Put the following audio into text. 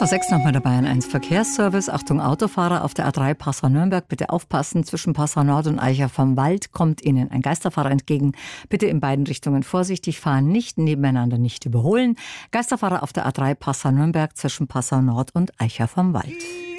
6 nochmal dabei an 1 Verkehrsservice. Achtung Autofahrer auf der A3 Passau-Nürnberg, bitte aufpassen. Zwischen Passau Nord und Eicher vom Wald kommt Ihnen ein Geisterfahrer entgegen. Bitte in beiden Richtungen vorsichtig fahren, nicht nebeneinander, nicht überholen. Geisterfahrer auf der A3 Passau-Nürnberg zwischen Passau Nord und Eicher vom Wald.